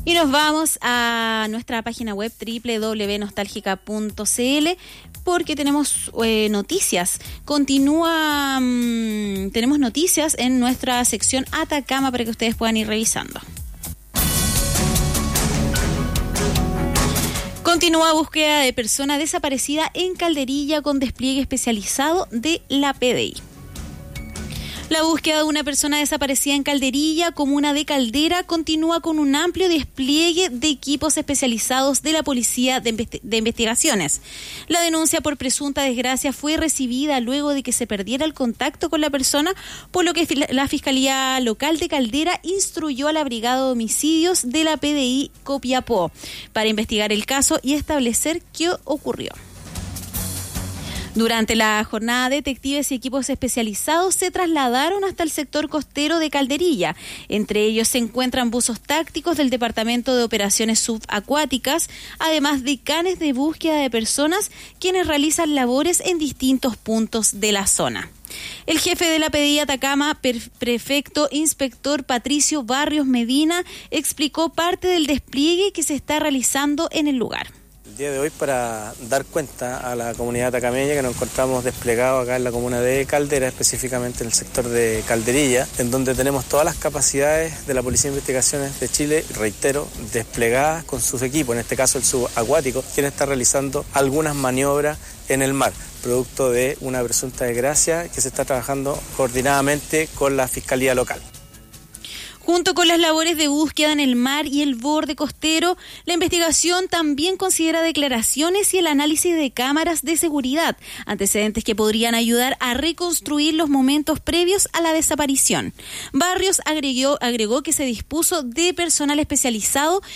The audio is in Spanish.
Y nos vamos a nuestra página web www.nostalgica.cl porque tenemos noticias. Tenemos noticias en nuestra sección Atacama para que ustedes puedan ir revisando. Continúa búsqueda de persona desaparecida en Calderilla con despliegue especializado de la PDI. La búsqueda de una persona desaparecida en Calderilla, comuna de Caldera, continúa con un amplio despliegue de equipos especializados de la Policía de Investigaciones. La denuncia por presunta desgracia fue recibida luego de que se perdiera el contacto con la persona, por lo que la Fiscalía Local de Caldera instruyó a la Brigada de Homicidios de la PDI Copiapó para investigar el caso y establecer qué ocurrió. Durante la jornada, detectives y equipos especializados se trasladaron hasta el sector costero de Calderilla. Entre ellos se encuentran buzos tácticos del Departamento de Operaciones Subacuáticas, además de canes de búsqueda de personas quienes realizan labores en distintos puntos de la zona. El jefe de la PDI Atacama, prefecto inspector Patricio Barrios Medina, explicó parte del despliegue que se está realizando en el lugar. El día de hoy para dar cuenta a la comunidad atacameña que nos encontramos desplegados acá en la comuna de Caldera, específicamente en el sector de Calderilla, en donde tenemos todas las capacidades de la Policía de Investigaciones de Chile, reitero, desplegadas con sus equipos, en este caso el subacuático, quien está realizando algunas maniobras en el mar, producto de una presunta desgracia que se está trabajando coordinadamente con la Fiscalía Local. Junto con las labores de búsqueda en el mar y el borde costero, la investigación también considera declaraciones y el análisis de cámaras de seguridad, antecedentes que podrían ayudar a reconstruir los momentos previos a la desaparición. Barrios agregó que se dispuso de personal especializado